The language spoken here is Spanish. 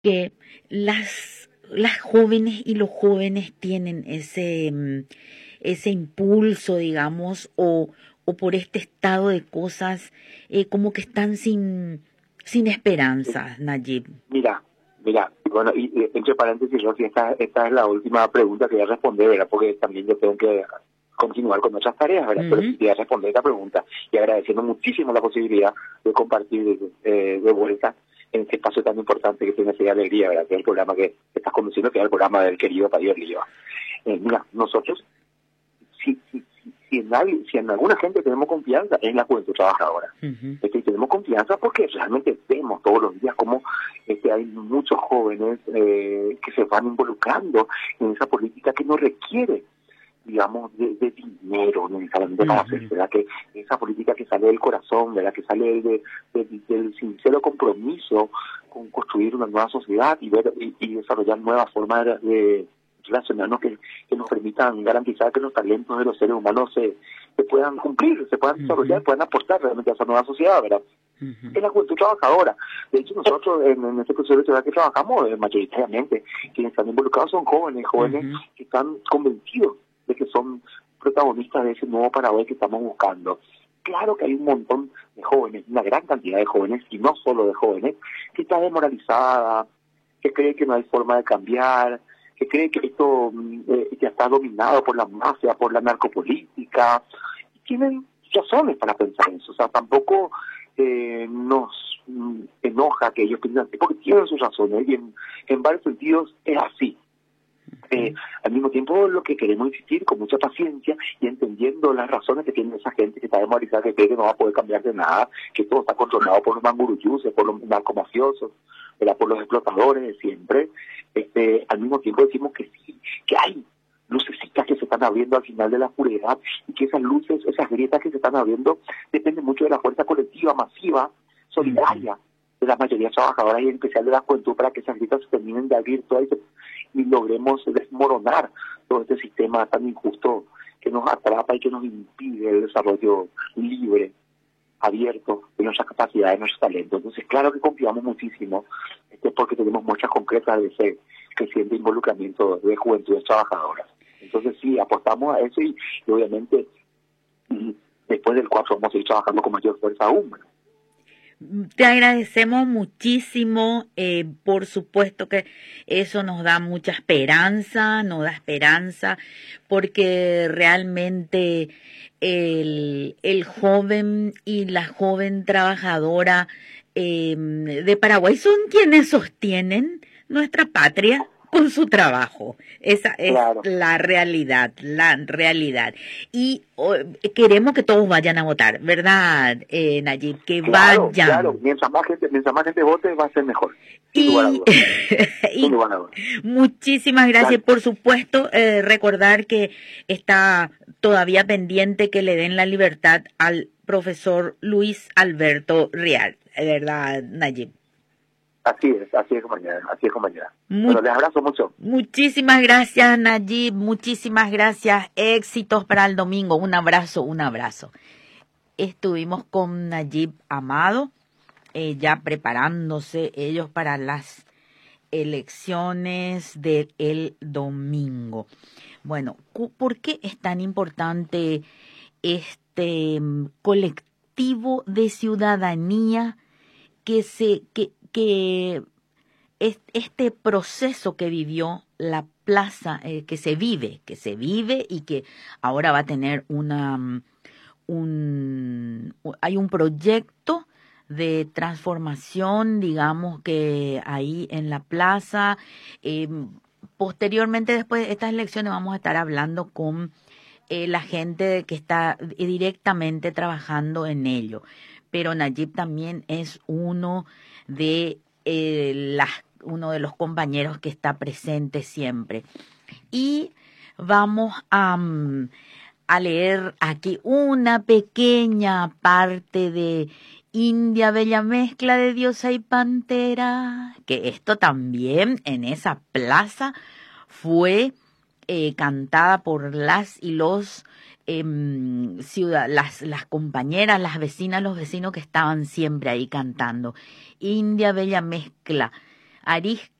que las jóvenes y los jóvenes tienen ese impulso, digamos, o por este estado de cosas, como que están sin esperanza, Nayib? Mira, bueno, y entre paréntesis, Rosy, esta es la última pregunta que voy a responder, ¿verdad? Porque también yo tengo que continuar con otras tareas, ¿verdad? Pero sí Ujú, voy a responder esta pregunta y agradeciendo muchísimo la posibilidad de compartir de vuelta en este espacio tan importante que tiene esa alegría, ¿verdad? Que es el programa que estás conduciendo, que es el programa del querido Padilla Oliva. Mira, nosotros, si en alguna gente tenemos confianza, es en la juventud trabajadora. ujú, Y tenemos confianza porque realmente vemos todos los días cómo hay muchos jóvenes que se van involucrando en esa política que no requiere, digamos, de dinero necesariamente para hacer, ujú, ¿verdad? Que esa política que sale del corazón, ¿verdad? Que sale del sincero compromiso con construir una nueva sociedad y desarrollar nuevas formas de relacionarnos que nos permitan garantizar que los talentos de los seres humanos se puedan cumplir, se puedan desarrollar, ujú, puedan aportar realmente a esa nueva sociedad, ¿verdad? ujú, Es la juventud trabajadora. De hecho, nosotros en este proceso de ciudad que trabajamos, mayoritariamente, quienes están involucrados son jóvenes ujú, que están convencidos de que son protagonistas de ese nuevo Paraguay que estamos buscando. Claro que hay un montón de jóvenes, una gran cantidad de jóvenes, y no solo de jóvenes, que está desmoralizada, que cree que no hay forma de cambiar, que cree que esto ya está dominado por la mafia, por la narcopolítica, y tienen razones para pensar eso. O sea, tampoco nos enoja que ellos piensen así, porque tienen sus razones, y en varios sentidos es así. Al mismo tiempo, lo que queremos insistir con mucha paciencia y entendiendo las razones que tiene esa gente que está desmoralizada, que cree que no va a poder cambiar de nada, que todo está controlado por los manguruyuses, por los narcomafiosos, ¿verdad? Por los explotadores de siempre. Al mismo tiempo decimos que sí, que hay lucecitas que se están abriendo al final de la oscuridad y que esas luces, esas grietas que se están abriendo, dependen mucho de la fuerza colectiva, masiva, ujú. solidaria de la mayoría trabajadora y en especial de la juventud para que esas grietas se terminen de abrir todas y logremos desmoronar todo este sistema tan injusto que nos atrapa y que nos impide el desarrollo libre, abierto de nuestras capacidades, de nuestros talentos. Entonces, claro que confiamos muchísimo, porque tenemos muestras concretas de ese creciente involucramiento de juventudes trabajadoras. Entonces, sí, apostamos a eso y obviamente después del 4 vamos a ir trabajando con mayor fuerza aún. Te agradecemos muchísimo, por supuesto que eso nos da mucha esperanza, nos da esperanza, porque realmente el joven y la joven trabajadora de Paraguay son quienes sostienen nuestra patria con su trabajo. Esa es Claro. la realidad, la realidad. Y queremos que todos vayan a votar, ¿verdad, Nayib? Que Claro, vayan. mientras más gente vote va a ser mejor, sin lugar a Y, dudas, sin y lugar a dudas. muchísimas Dale. gracias. Por supuesto, recordar que está todavía pendiente que le den la libertad al profesor Luis Alberto Rial, ¿verdad, Nayib? Así es compañera, así es compañera. Mu- Bueno, les abrazo mucho. Muchísimas gracias, Nayib. Muchísimas gracias. Éxitos para el domingo. Un abrazo, un abrazo. Estuvimos con Nayib Amado, ya preparándose ellos para las elecciones del domingo. Bueno, ¿por qué es tan importante este colectivo de ciudadanía que este proceso que vivió la plaza, que se vive y que ahora va a tener hay un proyecto de transformación, digamos, que ahí en la plaza. eh, Posteriormente, después de estas elecciones, vamos a estar hablando con la gente que está directamente trabajando en ello. Pero Nayib también es uno de los compañeros que está presente siempre. Y vamos a leer aquí una pequeña parte de India, bella mezcla de diosa y pantera, que esto también en esa plaza fue cantada por las y los las compañeras, las vecinas, los vecinos que estaban siempre ahí cantando. India, bella mezcla. Arís